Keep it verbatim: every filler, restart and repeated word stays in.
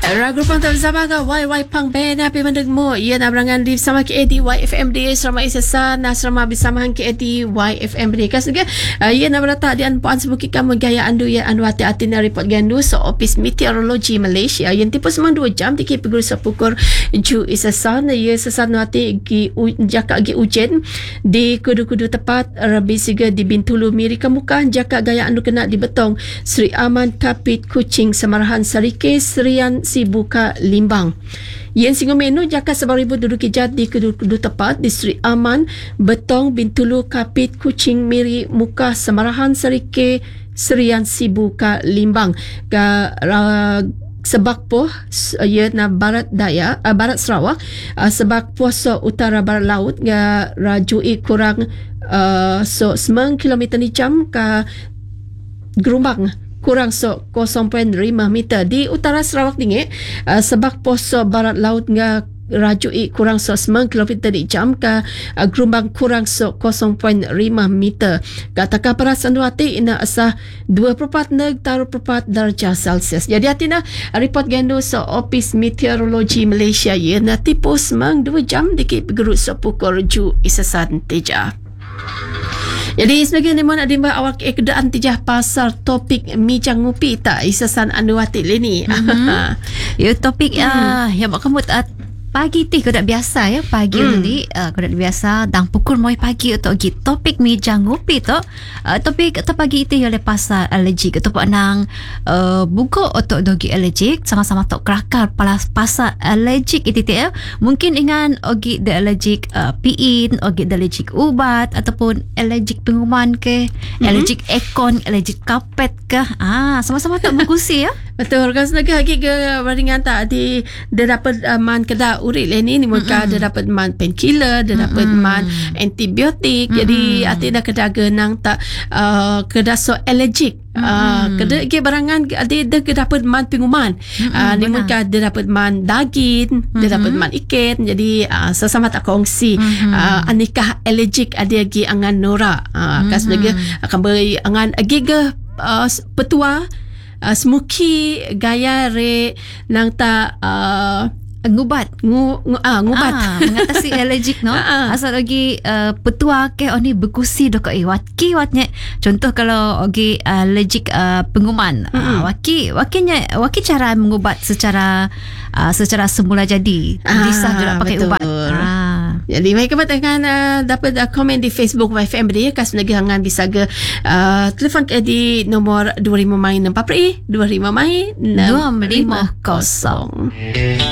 Ragu pang tak bersama ke Y Y Pang Band api mendengmu. Ia nak berangan di bersama K A D Y F M D serama isasan serama bersama K A D Y F M D. Kas juga ia nak berata di anpuan sebukit kamu gaya andu ya andu hati-hati na report gandu so Office Meteorologi Malaysia yang tipu semang dua jam tiki pegul sepukur ju isasan ia sesan hati gi jaka gi ujen di kudu-kudu tepat rabi siga di Bintulu Miri Kemuka jaka gaya andu kena di Betong Sri Aman Kapit Kuching Semarahan Sarike Serian Sibuka Limbang. Yen singo menu jaka sebaribu duduk kijat di kudu-kudu tepat di Sri Aman, Betong, Bintulu, Kapit, Kuching, Miri, Muka, Semarahan, Sarike, Serian Sibuka Limbang. Ka uh, sebak poh ia na barat daya uh, barat Sarawak uh, sebak poh so utara barat laut ga rajui kurang uh, so sembilan kilometer ni jam ka gerumbang kurang so kosong perpuluhan lima meter di utara Sarawak tinggi uh, sebak pos so barat laut nga rajui kurang so sembilan kilometer di jam ka uh, gerumbang kurang so kosong perpuluhan lima meter kataka perasan hati ina asah dua perpuluhan empat neg taruh perpuluhan darjah Celsius. Jadi atina report gandu so Office Meteorologi Malaysia ye na tipu semang dua jam dikit bergerut so pukul ju isasan teja. Jadi sebagai ni mana dimba awak keadaan tijah pasar topik mijang ngupi tak isasan anu wati leni. Mm-hmm. Ya topik ah hmm. uh, yang kamu uh, pagi ti kau dak biasa ya pagi mm. ni uh, kau dak biasa dang pukul moi pagi untuk gi topik mijang ngupi tu uh, topik atau pagi ti oleh pasal alergik atau nang uh, buku untuk dogi alergik sama-sama tok kerakar palas pasal alergik itu ti ya mungkin dengan ogi de alergik uh, piin ogi de alergik ubat ataupun alergik pengumuman ke mm-hmm. alergik aircon alergik kapet ke ah sama-sama tok mengusi ya. Betul kan senaga lagi ke baringan tak di dia dapat uh, man kedah urit ni ni muka dia dapat man painkiller dia dapat man antibiotik mm-hmm. jadi hati dah kedah genang tak uh, kedah so allergic Uh, mm-hmm. Kedah ke barangan dia dia dapat man pengumuman mm-hmm, uh, ni muka dia dapat man daging mm-hmm. dia dapat man ikan jadi uh, sesama tak kongsi mm-hmm. uh, anikah allergic ada lagi angan nora uh, mm-hmm. kas lagi akan beri angan giga uh, petua uh, smoky gaya re nang ta uh, ngubat ngu, ngu ah ngubat ah, mengatasi alergik no ah. Asal lagi uh, petua ke oni berkusi dok eh waki watnya contoh kalau ogi uh, alergik uh, pengumuman mm-hmm. uh, waki wakinya waki cara mengubat secara uh, secara semula jadi ah, bisa juga pakai betul. ubat ah. Jadi mereka katakan uh, dapat uh, komen di Facebook Y F M D kas negangan bisa ke uh, telefon ke di nombor dua puluh lima mai enam empat dua puluh lima mai enam lima kosong.